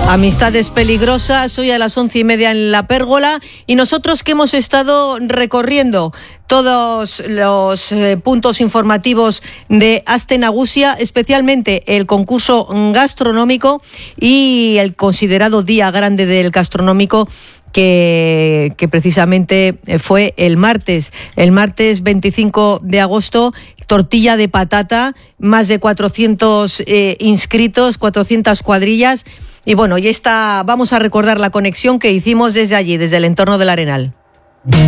Amistades peligrosas, hoy a las 11:30 en La Pérgola, y nosotros que hemos estado recorriendo todos los puntos informativos de Aste Nagusia, especialmente el concurso gastronómico y el considerado Día Grande del Gastronómico, que precisamente fue el martes 25 de agosto, tortilla de patata, más de 400 inscritos, 400 cuadrillas. Y bueno, vamos a recordar la conexión que hicimos desde allí, desde el entorno del Arenal.